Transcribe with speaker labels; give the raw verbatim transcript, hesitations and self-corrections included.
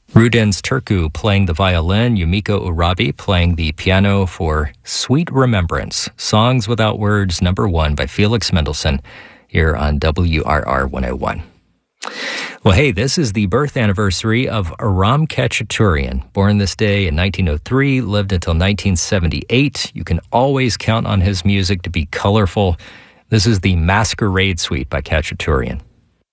Speaker 1: Rudens Turku playing the violin, Yumiko Urabi playing the piano for Sweet Remembrance, Songs Without Words, number one by Felix Mendelssohn, here on W R R one oh one. Well, hey, this is the birth anniversary of Aram Khachaturian. Born this day in nineteen oh three, lived until nineteen seventy-eight. You can always count on his music to be colorful. This is the Masquerade Suite by Khachaturian.